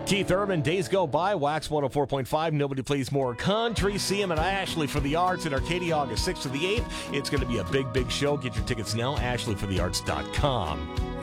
Keith Urban, Days Go By, Wax 104.5. Nobody plays more country. See him at Ashley for the Arts in Arcadia, August 6th to the 8th. It's going to be a big, big show. Get your tickets now, ashleyforthearts.com.